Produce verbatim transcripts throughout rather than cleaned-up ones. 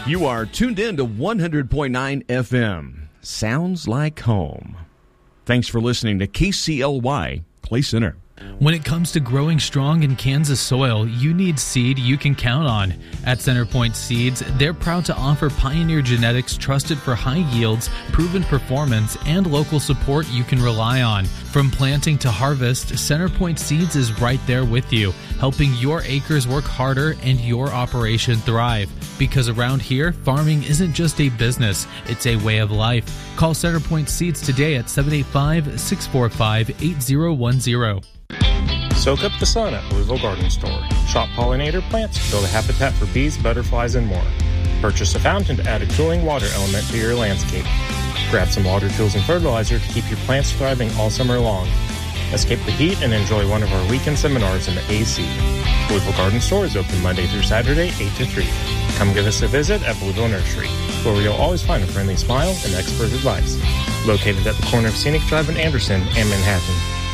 You are tuned in to one hundred point nine F M. Sounds like home. Thanks for listening to K C L Y Clay Center. When it comes to growing strong in Kansas soil, you need seed you can count on. At Centerpoint Seeds, they're proud to offer Pioneer genetics trusted for high yields, proven performance, and local support you can rely on. From planting to harvest, Centerpoint Seeds is right there with you, helping your acres work harder and your operation thrive. Because around here, farming isn't just a business, it's a way of life. Call Centerpoint Seeds today at seven eight five, six four five, eight zero one zero. Soak up the sun at Louisville Garden Store. Shop pollinator plants, build a habitat for bees, butterflies, and more. Purchase a fountain to add a cooling water element to your landscape. Grab some water tools and fertilizer to keep your plants thriving all summer long. Escape the heat and enjoy one of our weekend seminars in the A C. Louisville Garden Store is open Monday through Saturday, eight to three. Come give us a visit at Louisville Nursery, where you'll always find a friendly smile and expert advice. Located at the corner of Scenic Drive in Anderson and Manhattan.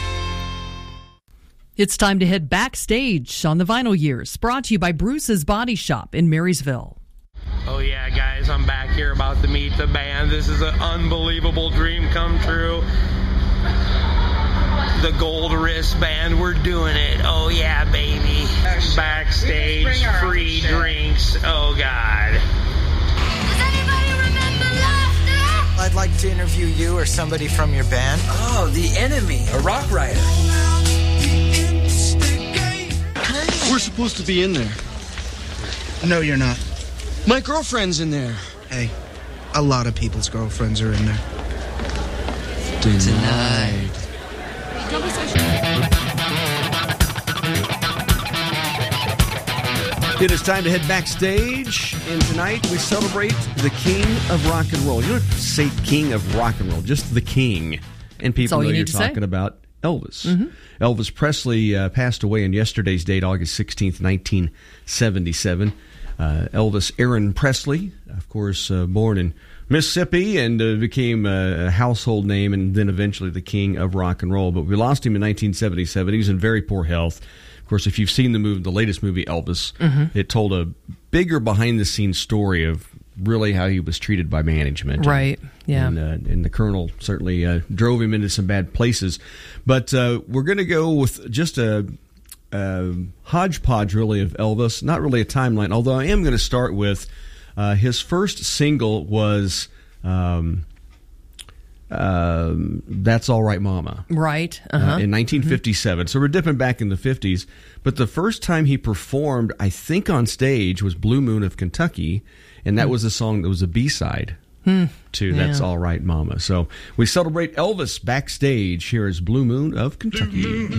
It's time to head backstage on the Vinyl Years, brought to you by Bruce's Body Shop in Marysville. Oh yeah, guys, I'm back here about to meet the band. This is an unbelievable dream come true. The Gold Wrist Band, we're doing it. Oh yeah, baby. Backstage, free drinks. Oh God. Does anybody remember last year? I'd like to interview you or somebody from your band. Oh, The Enemy, a rock writer. We're supposed to be in there. No, you're not. My girlfriend's in there. Hey, a lot of people's girlfriends are in there. Tonight. It is time to head backstage, and tonight we celebrate the king of rock and roll. You don't say king of rock and roll, just the king. And people know you you're need to talking say. about Elvis. Mm-hmm. Elvis Presley uh, passed away on yesterday's date, August sixteenth, nineteen seventy-seven. Uh, Elvis Aaron Presley, of course, uh, born in Mississippi and uh, became a household name and then eventually the king of rock and roll. But we lost him in nineteen seventy-seven. He was in very poor health. Of course, if you've seen the movie, the latest movie, Elvis, mm-hmm. it told a bigger behind-the-scenes story of really how he was treated by management. Right, and, yeah. And, uh, and the Colonel certainly uh, drove him into some bad places. But uh, we're going to go with just a, a hodgepodge, really, of Elvis. Not really a timeline, although I am going to start with uh, his first single was... Um, Um, That's All Right Mama. Right. Uh-huh. Uh, in nineteen fifty-seven. Mm-hmm. So we're dipping back in the fifties. But the first time he performed, I think on stage, was Blue Moon of Kentucky. And that mm. was a song that was a B-side mm. to yeah. That's All Right Mama. So we celebrate Elvis backstage. Here is Blue Moon of Kentucky.